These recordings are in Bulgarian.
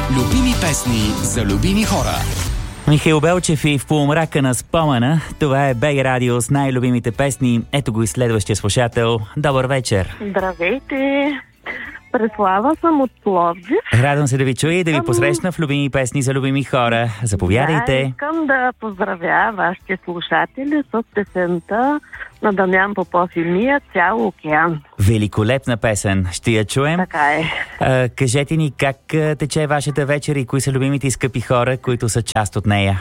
Любими песни за любими хора. Михаил Белчев и в полумрака на спомена. Това е БГ Радио с най-любимите песни. Ето го и следващия слушател. Добър вечер. Здравейте! Преслава съм от Пловдив. Радвам се да ви чуя и да ви посрещна в любими песни за любими хора. Заповядайте. Да, искам да поздравя вашите слушатели с песента на Дамян Попов и Мия "Цял океан". Великолепна песен. Ще я чуем. Така е. Кажете ни как тече вашата вечер и кои са любимите и скъпи хора, които са част от нея.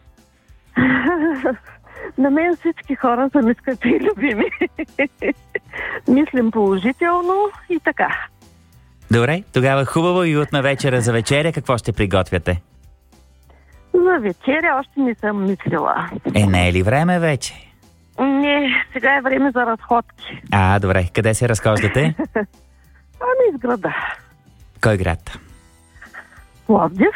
На мен всички хора са ми скъпи и любими. Мислим положително и така. Добре, тогава хубаво и утна вечера за вечеря. Какво ще приготвяте? За вечеря още не съм мислила. Не е ли време вече? Не, сега е време за разходки. Добре. Къде се разхождате? Из града. Кой град? Пловдив.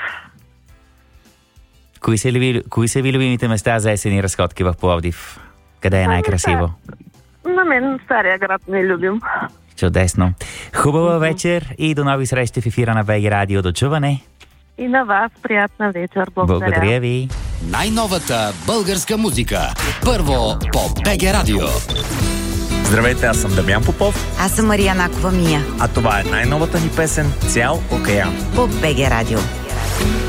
Кои са ви любимите места за есени разходки в Пловдив? Къде е най-красиво? На мен Стария град не любим. Чудесно. Хубава вечер и до нови срещи в ефира на БГ Радио. До чуване. И на вас приятна вечер. Благодаря ви. Най-новата българска музика. Първо по БГ Радио. Здравейте, аз съм Дамян Попов. Аз съм Мария Накова Мия. А това е най-новата ни песен "Цял океан" по БГ Радио.